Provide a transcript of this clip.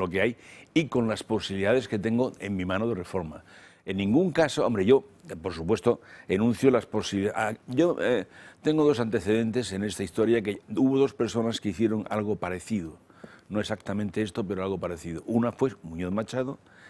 lo que hay y con las posibilidades que tengo en mi mano de reforma. En ningún caso, hombre, yo, por supuesto, enuncio las posibilidades. Yo tengo dos antecedentes en esta historia, que hubo dos personas que hicieron algo parecido. No exactamente esto, pero algo parecido. Una fue Muñoz Machado